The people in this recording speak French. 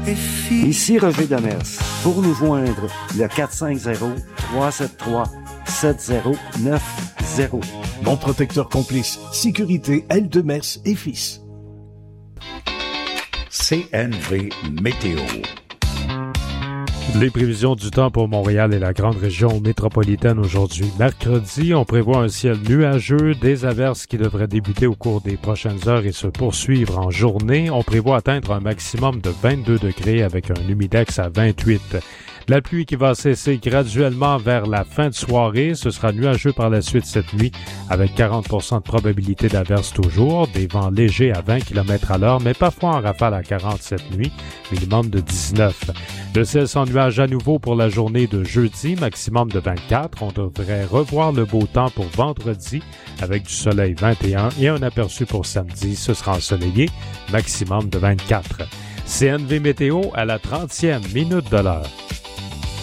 Ici Roger Demers. Pour nous joindre, le 450-373-7090. Mon protecteur complice. Sécurité L. Demers et Fils. CNV Météo. Les prévisions du temps pour Montréal et la grande région métropolitaine aujourd'hui. Mercredi, on prévoit un ciel nuageux, des averses qui devraient débuter au cours des prochaines heures et se poursuivre en journée. On prévoit atteindre un maximum de 22 degrés avec un humidex à 28. La pluie qui va cesser graduellement vers la fin de soirée. Ce sera nuageux par la suite cette nuit avec 40% de probabilité d'averse toujours. Des vents légers à 20 km à l'heure, mais parfois en rafale à 40 cette nuit. Minimum de 19. Le ciel sans nuages à nouveau pour la journée de jeudi, maximum de 24. On devrait revoir le beau temps pour vendredi avec du soleil 21 et un aperçu pour samedi. Ce sera ensoleillé, maximum de 24. CNV Météo à la 30e minute de l'heure.